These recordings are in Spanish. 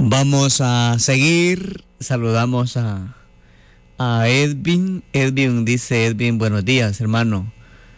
Vamos a seguir. Saludamos a Edwin. Edwin, buenos días, hermano.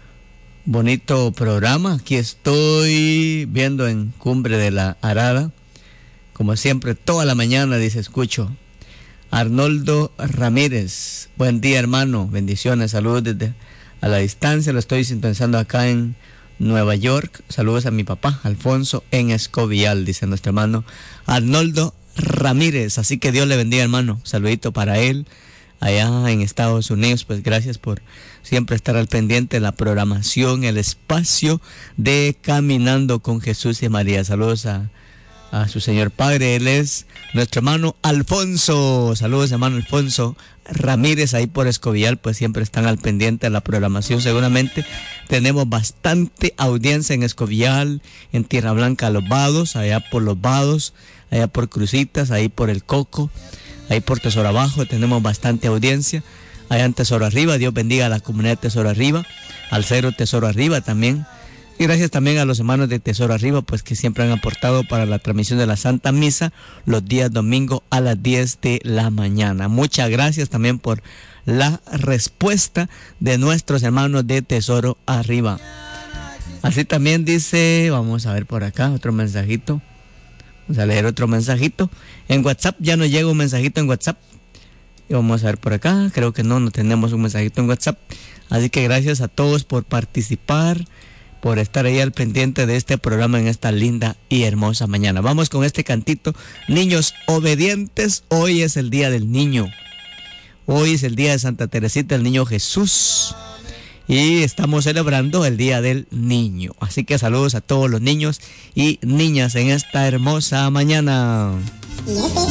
Bonito programa. Aquí estoy viendo en Cumbre de la Arada. Como siempre, toda la mañana, dice, escucho. Arnoldo Ramírez. Buen día, hermano. Bendiciones. Saludos desde a la distancia. Lo estoy sintonizando acá en Nueva York. Saludos a mi papá, Alfonso, en Escovial, dice nuestro hermano Arnoldo Ramírez. Así que Dios le bendiga, hermano. Saludito para él allá en Estados Unidos. Pues gracias por siempre estar al pendiente de la programación, el espacio de Caminando con Jesús y María. Saludos a su señor padre. Él es nuestro hermano Alfonso. Saludos, hermano Alfonso Ramírez, ahí por Escovial. Pues siempre están al pendiente de la programación. Seguramente tenemos bastante audiencia en Escovial, en Tierra Blanca, Los Vados, allá por Los Vados, allá por Cruzitas, ahí por El Coco, ahí por Tesoro Abajo tenemos bastante audiencia. Allá en Tesoro Arriba, Dios bendiga a la comunidad de Tesoro Arriba, al Cero Tesoro Arriba también. Y gracias también a los hermanos de Tesoro Arriba, pues que siempre han aportado para la transmisión de la Santa Misa los días domingo a las 10 de la mañana. Muchas gracias también por la respuesta de nuestros hermanos de Tesoro Arriba. Así también dice, vamos a ver por acá, otro mensajito. Vamos a leer otro mensajito. En WhatsApp ya nos llega un mensajito en WhatsApp. Y vamos a ver por acá, creo que no tenemos un mensajito en WhatsApp. Así que gracias a todos por participar, por estar ahí al pendiente de este programa en esta linda y hermosa mañana. Vamos con este cantito. Niños obedientes, hoy es el día del niño. Hoy es el día de Santa Teresita, el niño Jesús. Y estamos celebrando el día del niño. Así que saludos a todos los niños y niñas en esta hermosa mañana.